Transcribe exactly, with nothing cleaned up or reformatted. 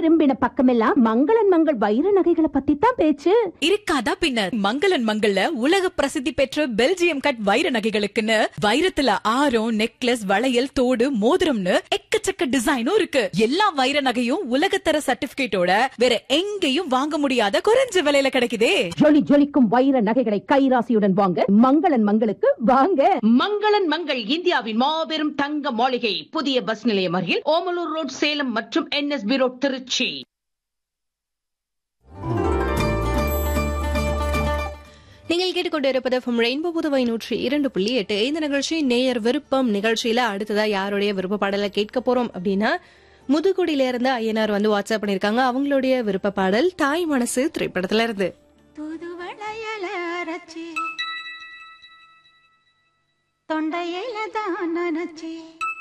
திரும்பின பக்கமெல்லாம் மங்களன் மங்கள் வைர நகைகளை பத்தி தான் பேச்சு. இருக்காதா பின்ன. மங்களன் மங்கள்ல உலக பிரசித்தி பெற்ற பெல்ஜியம் கட் வைர நகைகளுக்குன்னு வைரத்துல ஆரம், நெக்லஸ், வளையல், தோடு, மோதிரம்னு எக்கச்சக்க டிசைனும் இருக்கு. எல்லா வைர நகையும் உலகத்தர சர்டிபிகேட்டோட வேற எங்கேயும் வாங்க முடியாத குறைஞ்ச விலையில கிடைக்குதே. ஜொலி ஜொலிக்கும் வைர நகைகளை கைராசியுடன் வாங்க மங்களன் மங்களுக்கு வாங்க. மங்களன் மங்கள் இந்தியாவின் மாபெரும் தங்க மாளிகை, புதிய பஸ் நிலையம் அருகில், ஓமலூர் ரோட், சேலம் மற்றும் என்எஸ்பி ரோட், திருச்சி. நீங்கள் கேட்டுக்கொண்டிருப்பது ரெயின்போ புதுவை நூற்றி இரண்டு புள்ளி எட்டு. இந்த நிகழ்ச்சி நேயர் விருப்பம் நிகழ்ச்சியில அடுத்ததா யாருடைய விருப்ப பாடலை கேட்க போறோம் அப்படின்னா, முதுகுடியில இருந்து ஐயனார் வந்து வாட்ஸ்அப் பண்ணிருக்காங்க. அவங்களுடைய விருப்ப பாடல் தாய் மனசு திரைப்படத்துல இருந்து. தொண்டையில தான் நினைச்சி